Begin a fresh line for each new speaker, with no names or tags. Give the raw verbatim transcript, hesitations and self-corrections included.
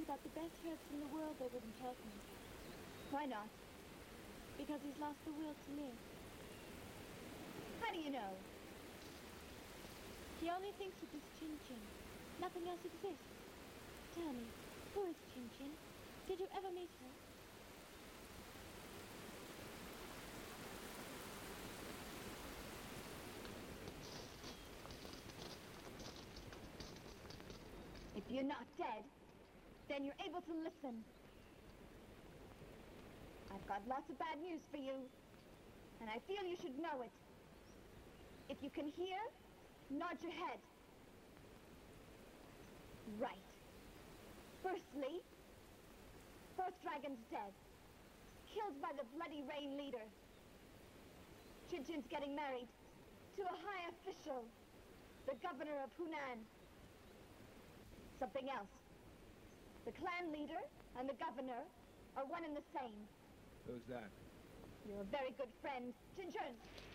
got the best herbs in the world, they wouldn't help me.
Why not?
Because he's lost the will to live.
How do you know?
He only thinks of this Chin Chin. Nothing else exists. Tell me, who is Chin Chin? Did you ever meet her?
If you're not dead, then you're able to listen. I've got lots of bad news for you, and I feel you should know it. If you can hear, nod your head. Right. Firstly, Fourth Dragon's dead. Killed by the Bloody Rain leader. Chin Chin's getting married to a high official, the governor of Hunan. Something else. The clan leader and the governor are one and the same.
Who's that?
You're a very good friend, Chin Chin.